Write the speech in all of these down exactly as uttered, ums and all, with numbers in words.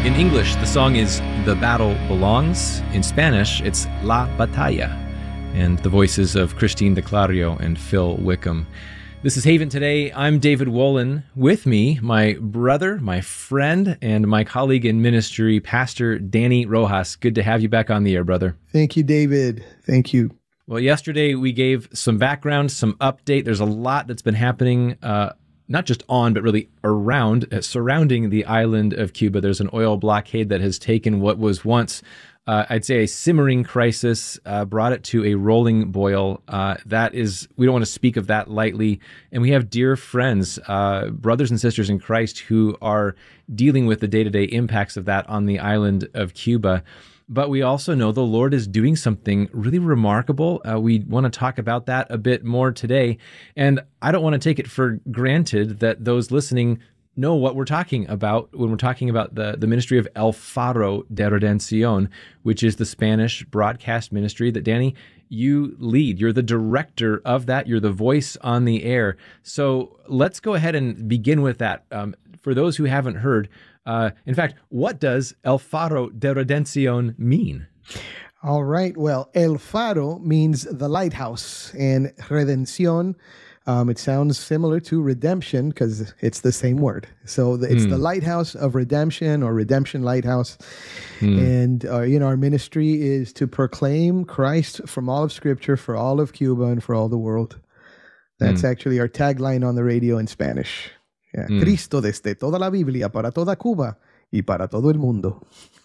In English, the song is The Battle Belongs. In Spanish, it's La Batalla. And the voices of Christine DeClario and Phil Wickham. This is Haven Today. I'm David Wolin. With me, my brother, my friend, and my colleague in ministry, Pastor Danny Rojas. Good to have you back on the air, brother. Thank you, David. Thank you. Well, yesterday we gave some background, some update. There's a lot that's been happening, uh, not just on, but really around, uh, surrounding the island of Cuba. There's an oil blockade that has taken what was once Uh, I'd say a simmering crisis, uh, brought it to a rolling boil. Uh, that is, we don't want to speak of that lightly. And we have dear friends, uh, brothers and sisters in Christ who are dealing with the day-to-day impacts of that on the island of Cuba. But we also know the Lord is doing something really remarkable. Uh, we want to talk about that a bit more today. And I don't want to take it for granted that those listening know what we're talking about when we're talking about the, the ministry of El Faro de Redención, which is the Spanish broadcast ministry that, Danny, you lead. You're the director of that. You're the voice on the air. So let's go ahead and begin with that. Um, for those who haven't heard, uh, in fact, what does El Faro de Redención mean? All right. Well, El Faro means the lighthouse, and Redención, Um, it sounds similar to redemption because it's the same word. So the, it's mm. the lighthouse of redemption, or redemption lighthouse. Mm. And, uh, you know, our ministry is to proclaim Christ from all of Scripture for all of Cuba and for all the world. That's mm. actually our tagline on the radio in Spanish. Yeah. Mm. Cristo desde toda la Biblia para toda Cuba y para todo el mundo.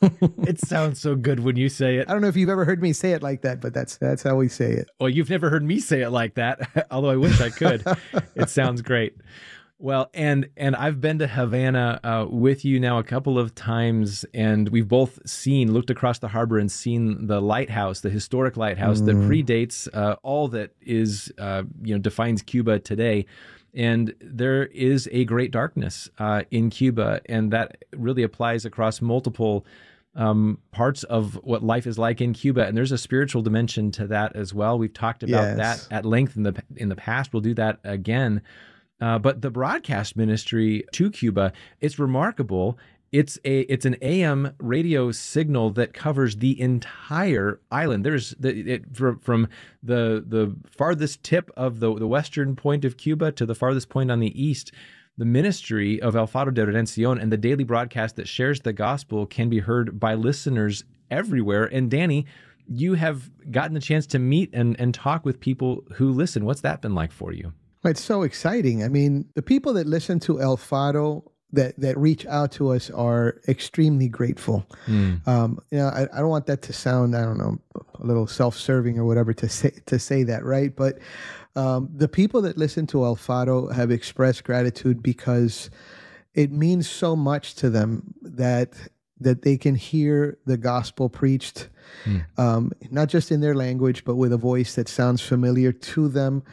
It sounds so good when you say it. I don't know if you've ever heard me say it like that, but that's that's how we say it. Well, you've never heard me say it like that, although I wish I could. It sounds great. Well, and and I've been to Havana uh, with you now a couple of times, and we've both seen, looked across the harbor and seen the lighthouse, the historic lighthouse mm. that predates uh, all that is, uh, you know, defines Cuba today. And there is a great darkness uh, in Cuba, and that really applies across multiple um, parts of what life is like in Cuba. And there's a spiritual dimension to that as well. We've talked about yes. that at length in the in the past. We'll do that again. Uh, but the broadcast ministry to Cuba, it's remarkable. It's a it's an A M radio signal that covers the entire island. There's the, it from, from the the farthest tip of the the western point of Cuba to the farthest point on the east. The ministry of El Faro de Redención and the daily broadcast that shares the gospel can be heard by listeners everywhere. And Danny, you have gotten the chance to meet and and talk with people who listen. What's that been like for you? It's so exciting. I mean, the people that listen to El Faro that that reach out to us are extremely grateful. Mm. Um, you know, I, I don't want that to sound, I don't know, a little self-serving or whatever to say to say that, right? But um, the people that listen to El Faro have expressed gratitude because it means so much to them that that they can hear the gospel preached, mm. um, not just in their language, but with a voice that sounds familiar to them.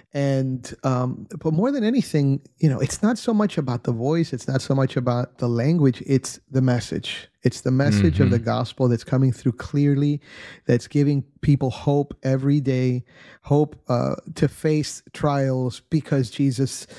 And, um, but more than anything, you know, it's not so much about the voice. It's not so much about the language. It's the message. It's the message mm-hmm. of the gospel that's coming through clearly, that's giving people hope every day, hope uh, to face trials because Jesus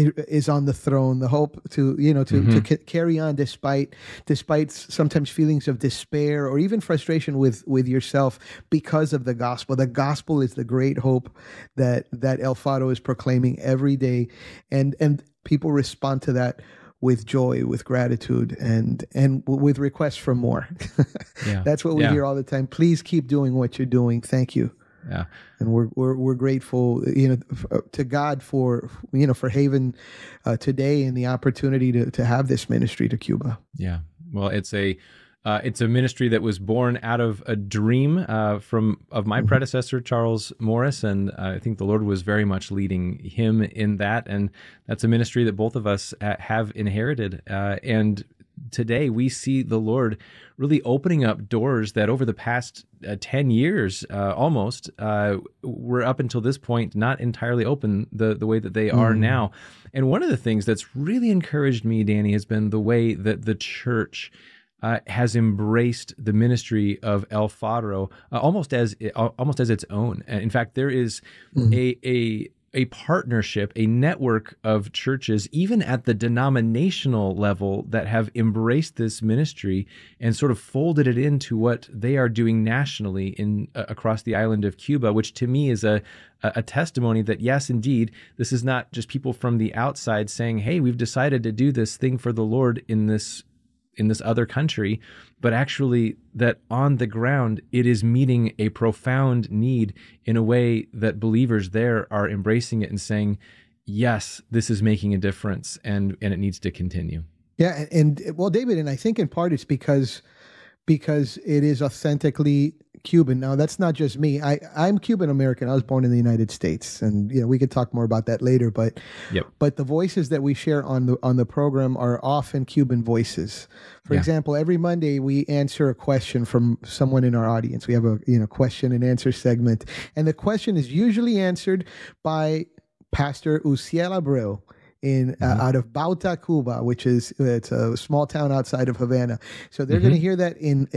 is on the throne, the hope to, you know, to, mm-hmm. to c- carry on despite, despite sometimes feelings of despair or even frustration with, with yourself because of the gospel. The gospel is the great hope that, that El Faro is proclaiming every day. And, and people respond to that with joy, with gratitude, and and with requests for more. Yeah. That's what we yeah. hear all the time. Please keep doing what you're doing. Thank you. Yeah, and we're we're we're grateful, you know, to God for you know for Haven uh, today and the opportunity to to have this ministry to Cuba. Yeah, well, it's a. Uh, it's a ministry that was born out of a dream uh, from of my mm-hmm. predecessor, Charles Morris, and uh, I think the Lord was very much leading him in that, and that's a ministry that both of us uh, have inherited. Uh, and today we see the Lord really opening up doors that over the past uh, ten years, uh, almost, uh, were up until this point not entirely open the, the way that they mm. are now. And one of the things that's really encouraged me, Danny, has been the way that the church Uh, has embraced the ministry of El Faro uh, almost as uh, almost as its own. In fact, there is mm-hmm. a a a partnership, a network of churches, even at the denominational level, that have embraced this ministry and sort of folded it into what they are doing nationally in uh, across the island of Cuba, which to me is a a testimony that, yes, indeed, this is not just people from the outside saying, hey, we've decided to do this thing for the Lord in this in this other country, but actually that on the ground, it is meeting a profound need in a way that believers there are embracing it and saying, yes, this is making a difference, and, and it needs to continue. Yeah. And, and well, David, and I think in part it's because, because it is authentically Cuban. Now, that's not just me. I, I'm Cuban American. I was born in the United States, and you know we could talk more about that later. But yep. but the voices that we share on the on the program are often Cuban voices. For yeah. example, every Monday we answer a question from someone in our audience. We have a you know question and answer segment, and the question is usually answered by Pastor Uciel Abreu in uh, mm-hmm. out of Bauta, Cuba, which is it's a small town outside of Havana. So they're mm-hmm. going to hear that in